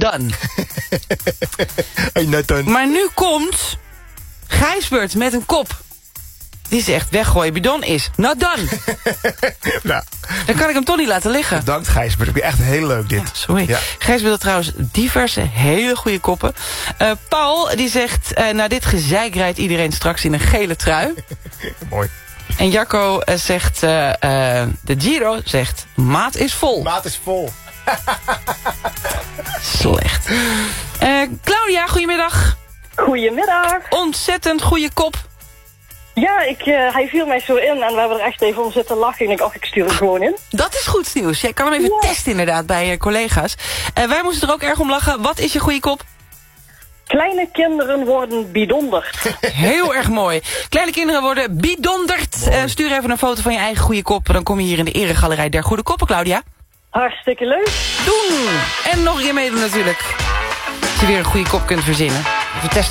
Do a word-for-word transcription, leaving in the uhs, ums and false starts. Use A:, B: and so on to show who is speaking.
A: done.
B: Hey, not done.
A: Maar nu komt Gijsbert met een kop. Die zegt, weggooien bidon is not done.
B: Nou,
A: Dan kan ik hem toch niet laten liggen.
B: bedankt Gijsbert. Ik vind echt heel leuk dit.
A: Ja, sorry.
B: Ja.
A: Gijsbert had trouwens diverse hele goede koppen. Uh, Paul die zegt, uh, na dit gezeik rijdt iedereen straks in een gele trui.
B: Mooi.
A: En Jacco uh, zegt, uh, uh, de Giro zegt, maat is vol.
B: Maat is vol.
A: Slecht. Uh, Claudia, goedemiddag.
C: Goedemiddag.
A: Ontzettend goede kop.
C: Ja, ik, uh, hij viel mij zo in en we hebben er echt even om zitten lachen. En ik dacht, ik stuur hem gewoon in.
A: Dat is goed nieuws. Jij kan hem even
C: Ja.
A: testen inderdaad bij je collega's. Uh, wij moesten er ook erg om lachen. Wat is je goede kop?
C: Kleine kinderen worden bidonderd.
A: Heel erg mooi. Kleine kinderen worden bidonderd. Uh, stuur even een foto van je eigen goede kop. Dan kom je hier in de eregalerij der goede koppen, Claudia.
C: Hartstikke leuk.
A: Doen! En nog een keer meedoen natuurlijk. Als je weer een goede kop kunt verzinnen. We testen